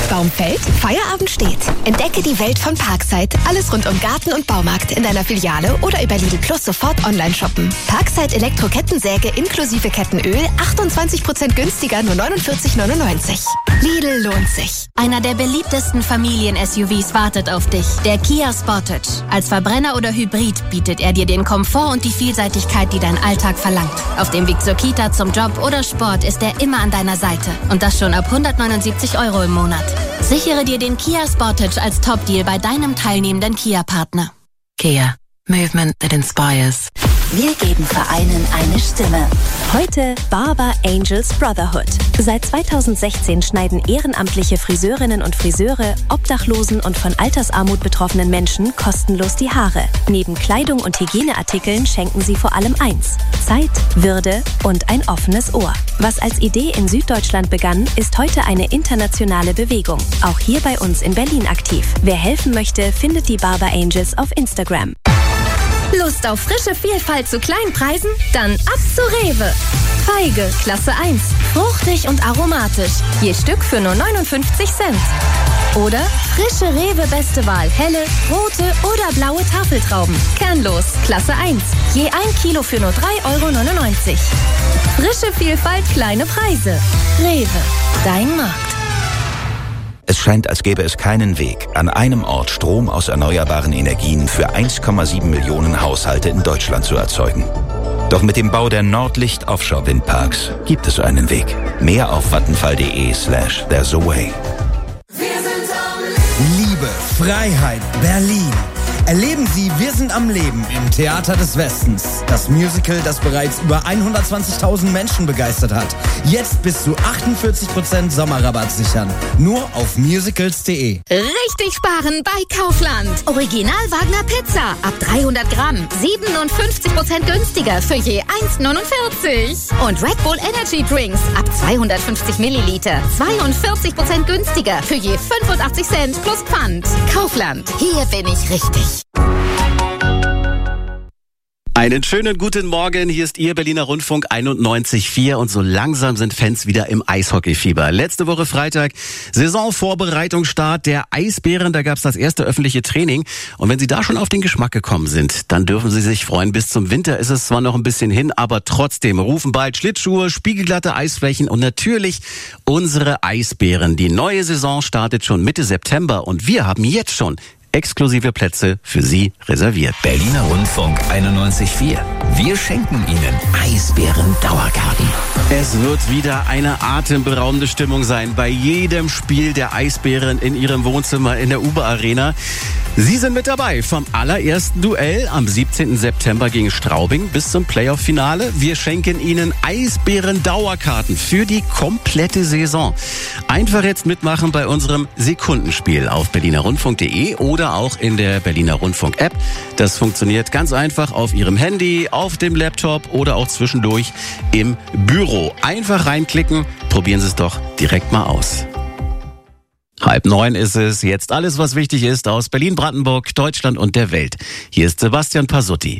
Baum fällt, Feierabend steht. Entdecke die Welt von Parkside. Alles rund um Garten und Baumarkt in deiner Filiale oder über Lidl Plus sofort online shoppen. Parkside Elektro-Kettensäge inklusive Kettenöl 28% günstiger, nur 49,99. Lidl lohnt sich. Einer der beliebtesten Familien-SUVs wartet auf dich. Der Kia Sportage. Als Verbrenner oder Hybrid bietet er dir den Komfort und die Vielseitigkeit, die dein Alltag verlangt. Auf dem Weg zur Kita, zum Job oder Sport ist er immer an deiner Seite. Und das schon ab 179 € im Monat. Sichere dir den Kia Sportage als Top-Deal bei deinem teilnehmenden Kia-Partner. Kia. Movement that inspires. Wir geben Vereinen eine Stimme. Heute Barber Angels Brotherhood. Seit 2016 schneiden ehrenamtliche Friseurinnen und Friseure Obdachlosen und von Altersarmut betroffenen Menschen kostenlos die Haare. Neben Kleidung und Hygieneartikeln schenken sie vor allem eins: Zeit, Würde und ein offenes Ohr. Was als Idee in Süddeutschland begann, ist heute eine internationale Bewegung. Auch hier bei uns in Berlin aktiv. Wer helfen möchte, findet die Barber Angels auf Instagram. Lust auf frische Vielfalt zu kleinen Preisen? Dann ab zu Rewe. Feige, Klasse 1. Fruchtig und aromatisch. Je Stück für nur 59 Cent. Oder frische Rewe Beste Wahl. Helle, rote oder blaue Tafeltrauben. Kernlos, Klasse 1. Je 1 Kilo für nur 3,99 €. Frische Vielfalt, kleine Preise. Rewe, dein Markt. Es scheint, als gäbe es keinen Weg, an einem Ort Strom aus erneuerbaren Energien für 1,7 Millionen Haushalte in Deutschland zu erzeugen. Doch mit dem Bau der Nordlicht Offshore Windparks gibt es einen Weg. Mehr auf vattenfall.de/there's a way. Liebe, Freiheit, Berlin. Erleben Sie Wir sind am Leben im Theater des Westens. Das Musical, das bereits über 120.000 Menschen begeistert hat. Jetzt bis zu 48% Sommerrabatt sichern. Nur auf musicals.de. Richtig sparen bei Kaufland. Original Wagner Pizza. Ab 300 Gramm. 57% günstiger für je 1,49. Und Red Bull Energy Drinks. Ab 250 Milliliter. 42% günstiger für je 85 Cent plus Pfand. Kaufland. Hier bin ich richtig. Einen schönen guten Morgen, hier ist Ihr Berliner Rundfunk 91,4 und so langsam sind Fans wieder im Eishockeyfieber. Letzte Woche Freitag, Saisonvorbereitungsstart der Eisbären, da gab es das erste öffentliche Training und wenn Sie da schon auf den Geschmack gekommen sind, dann dürfen Sie sich freuen. Bis zum Winter ist es zwar noch ein bisschen hin, aber trotzdem rufen bald Schlittschuhe, spiegelglatte Eisflächen und natürlich unsere Eisbären. Die neue Saison startet schon Mitte September und wir haben jetzt schon exklusive Plätze für Sie reserviert. Berliner Rundfunk 91,4. Wir schenken Ihnen Eisbären-Dauerkarten. Es wird wieder eine atemberaubende Stimmung sein bei jedem Spiel der Eisbären in Ihrem Wohnzimmer in der Uber-Arena. Sie sind mit dabei vom allerersten Duell am 17. September gegen Straubing bis zum Playoff-Finale. Wir schenken Ihnen Eisbären-Dauerkarten für die komplette Saison. Einfach jetzt mitmachen bei unserem Sekundenspiel auf berlinerrundfunk.de oder auch in der Berliner Rundfunk-App. Das funktioniert ganz einfach auf Ihrem Handy, auf dem Laptop oder auch zwischendurch im Büro. Einfach reinklicken, probieren Sie es doch direkt mal aus. 8:30 ist es. Jetzt alles, was wichtig ist aus Berlin, Brandenburg, Deutschland und der Welt. Hier ist Sebastian Pasutti.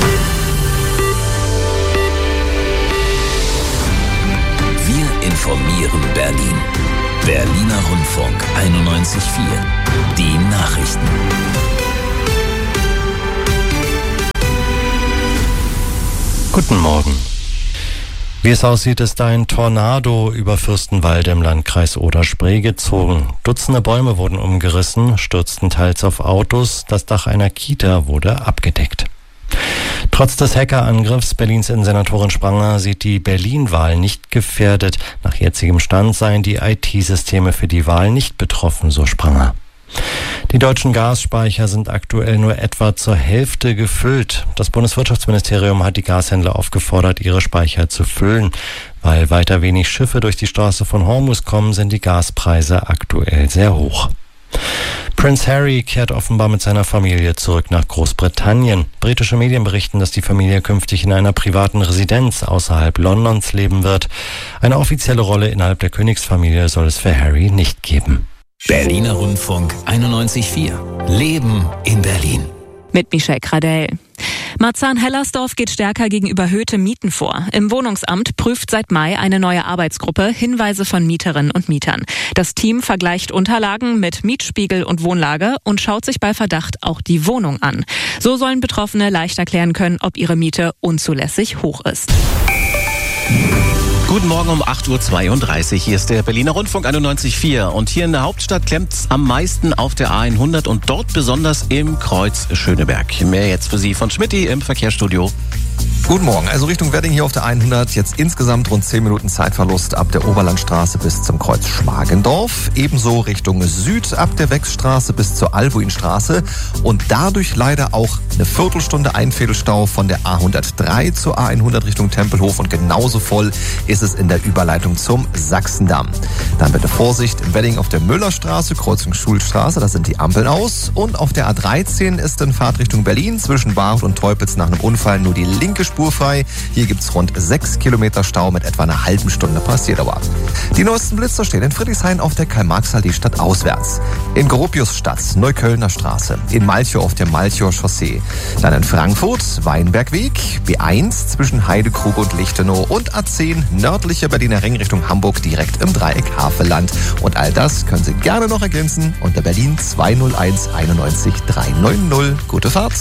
Wir informieren Berlin. Berliner Rundfunk 91,4. Die Nachrichten. Guten Morgen. Wie es aussieht, ist ein Tornado über Fürstenwalde im Landkreis Oder-Spree gezogen. Dutzende Bäume wurden umgerissen, stürzten teils auf Autos, das Dach einer Kita wurde abgedeckt. Trotz des Hackerangriffs Berlins Innensenatorin Spranger sieht die Berlin-Wahl nicht gefährdet. Nach jetzigem Stand seien die IT-Systeme für die Wahl nicht betroffen, so Spranger. Die deutschen Gasspeicher sind aktuell nur etwa zur Hälfte gefüllt. Das Bundeswirtschaftsministerium hat die Gashändler aufgefordert, ihre Speicher zu füllen. Weil weiter wenig Schiffe durch die Straße von Hormuz kommen, sind die Gaspreise aktuell sehr hoch. Prince Harry kehrt offenbar mit seiner Familie zurück nach Großbritannien. Britische Medien berichten, dass die Familie künftig in einer privaten Residenz außerhalb Londons leben wird. Eine offizielle Rolle innerhalb der Königsfamilie soll es für Harry nicht geben. Berliner Rundfunk 91,4. Leben in Berlin. Mit Michelle Gradell. Marzahn-Hellersdorf geht stärker gegen überhöhte Mieten vor. Im Wohnungsamt prüft seit Mai eine neue Arbeitsgruppe Hinweise von Mieterinnen und Mietern. Das Team vergleicht Unterlagen mit Mietspiegel und Wohnlage und schaut sich bei Verdacht auch die Wohnung an. So sollen Betroffene leicht erklären können, ob ihre Miete unzulässig hoch ist. Guten Morgen um 8.32 Uhr. Hier ist der Berliner Rundfunk 91.4. Und hier in der Hauptstadt klemmt's am meisten auf der A100 und dort besonders im Kreuz Schöneberg. Mehr jetzt für Sie von Schmitty im Verkehrsstudio. Guten Morgen. Also Richtung Wedding hier auf der 100. Jetzt insgesamt rund 10 Minuten Zeitverlust ab der Oberlandstraße bis zum Kreuz Schmargendorf. Ebenso Richtung Süd ab der Wechsstraße bis zur Albuinstraße. Und dadurch leider auch eine Viertelstunde Einfädelstau von der A103 zur A100 Richtung Tempelhof. Und genauso voll ist es in der Überleitung zum Sachsendamm. Dann bitte Vorsicht im Wedding auf der Müllerstraße, Kreuzung Schulstraße. Da sind die Ampeln aus. Und auf der A13 ist in Fahrtrichtung Berlin zwischen Barth und Teupitz nach einem Unfall nur die linke Spur frei. Hier gibt's rund 6 Kilometer Stau mit etwa einer halben Stunde Passierdauer. Die neuesten Blitzer stehen in Friedrichshain auf der Karl-Marx-Allee stadtauswärts. In Gropiusstadt, Neuköllner Straße. In Malchow auf der Malchower Chaussee. Dann in Frankfurt, Weinbergweg. B1 zwischen Heidekrug und Lichtenau. Und A10 nördlicher Berliner Ring Richtung Hamburg direkt im Dreieck Havelland. Und all das können Sie gerne noch ergänzen unter Berlin 201 91 390. Gute Fahrt!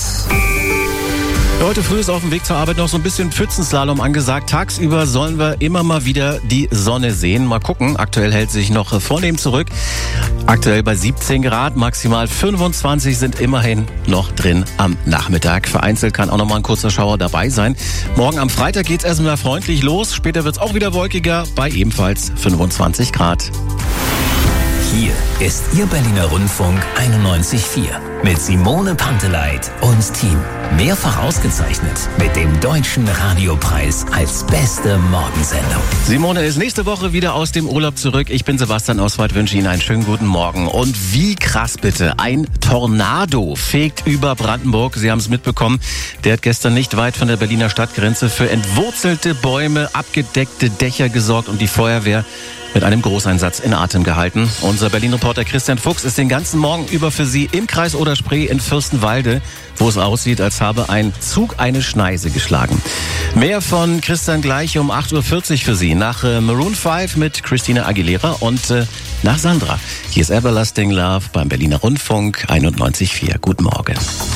Heute früh ist auf dem Weg zur Arbeit noch so ein bisschen Pfützenslalom angesagt. Tagsüber sollen wir immer mal wieder die Sonne sehen. Mal gucken. Aktuell hält sich noch vornehm zurück. Aktuell bei 17 Grad, maximal 25 sind immerhin noch drin am Nachmittag. Vereinzelt kann auch noch mal ein kurzer Schauer dabei sein. Morgen am Freitag geht's erstmal freundlich los. Später wird's auch wieder wolkiger bei ebenfalls 25 Grad. Hier ist Ihr Berliner Rundfunk 91.4 mit Simone Panteleit und Team. Mehrfach ausgezeichnet mit dem Deutschen Radiopreis als beste Morgensendung. Simone ist nächste Woche wieder aus dem Urlaub zurück. Ich bin Sebastian Oswald, wünsche Ihnen einen schönen guten Morgen. Und wie krass bitte, ein Tornado fegt über Brandenburg. Sie haben es mitbekommen. Der hat gestern nicht weit von der Berliner Stadtgrenze für entwurzelte Bäume, abgedeckte Dächer gesorgt und die Feuerwehr mit einem Großeinsatz in Atem gehalten. Unser Berlin-Reporter Christian Fuchs ist den ganzen Morgen über für Sie im Kreis Oder-Spree in Fürstenwalde, wo es aussieht, als habe ein Zug eine Schneise geschlagen. Mehr von Christian gleich um 8.40 Uhr für Sie. Nach Maroon 5 mit Christina Aguilera und nach Sandra. Hier ist Everlasting Love beim Berliner Rundfunk 91.4. Guten Morgen.